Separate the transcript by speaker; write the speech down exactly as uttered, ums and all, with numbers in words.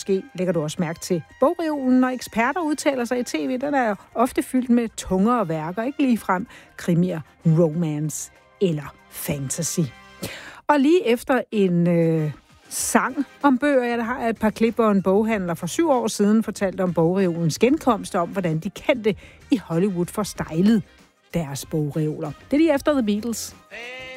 Speaker 1: Måske lægger du også mærke til bogreolen, når eksperter udtaler sig i tv. Den er ofte fyldt med tungere værker, ikke ligefrem krimier, romance eller fantasy. Og lige efter en øh, sang om bøger, ja, der har jeg et par klip, og en boghandler for syv år siden fortalte om bogreolens genkomst, og om hvordan de kendte i Hollywood for stylet deres bogreoler. Det er lige efter The Beatles.